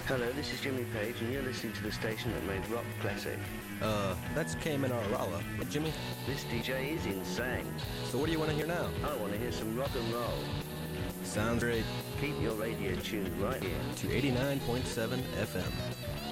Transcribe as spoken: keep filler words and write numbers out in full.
Hello, this is Jimmy Page, and you're listening to the station that made rock classic. Uh, that's Cayman Arlala. Jimmy? This D J is insane. So what do you want to hear now? I want to hear some rock and roll. Sounds great. Keep your radio tuned right here to eighty-nine point seven F M.